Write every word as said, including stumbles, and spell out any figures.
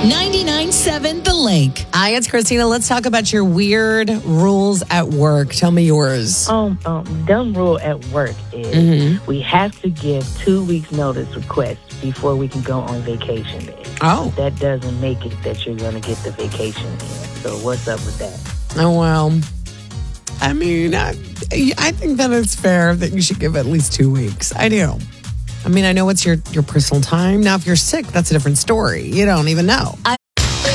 ninety-nine point seven The Lake. Hi, it's Christina. Let's talk about your weird rules at work. Tell me yours. Um, um, dumb rule at work is Mm-hmm. we have to give two weeks notice request before we can go on vacation day. Oh. That doesn't make it that you're going to get the vacation in. So what's up with that? Oh, well. I mean, I, I think that it's fair that you should give at least two weeks. I do. I mean, I know it's your, your personal time. Now, if you're sick, that's a different story. You don't even know. I,